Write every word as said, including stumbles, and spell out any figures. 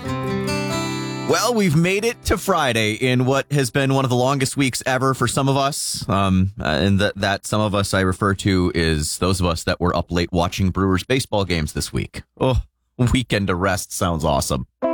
Well, we've made it to Friday in what has been one of the longest weeks ever for some of us. Um, and that, that some of us I refer to is those of us that were up late watching Brewers baseball games this week. Oh, weekend to rest sounds awesome.